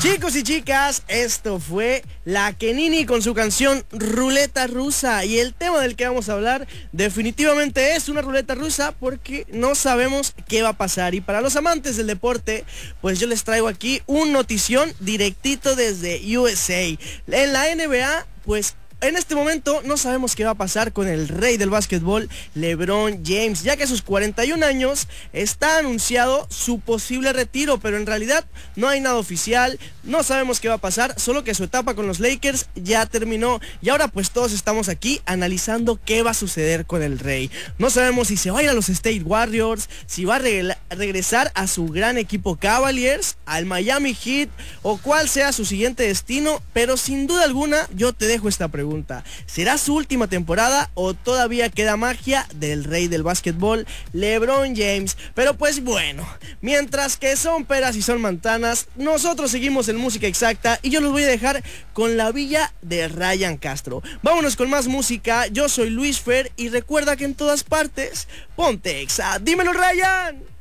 Chicos y chicas, esto fue La Kenini con su canción Ruleta Rusa. Y el tema del que vamos a hablar definitivamente es una ruleta rusa porque no sabemos qué va a pasar. Y para los amantes del deporte, pues yo les traigo aquí un notición directito desde USA. En la NBA, pues en este momento no sabemos qué va a pasar con el rey del básquetbol, LeBron James, ya que a sus 41 años está anunciado su posible retiro, pero en realidad no hay nada oficial, no sabemos qué va a pasar, solo que su etapa con los Lakers ya terminó y ahora pues todos estamos aquí analizando qué va a suceder con el rey. No sabemos si se va a ir a los State Warriors, si va a regresar a su gran equipo Cavaliers, al Miami Heat o cuál sea su siguiente destino, pero sin duda alguna yo te dejo esta pregunta. ¿Será su última temporada o todavía queda magia del rey del básquetbol, LeBron James? Pero pues bueno, mientras que son peras y son manzanas, nosotros seguimos en Música Exacta y yo los voy a dejar con La Villa de Ryan Castro. Vámonos con más música, yo soy Luis Fer y recuerda que en todas partes, ponte Exa. ¡Dímelo, Ryan!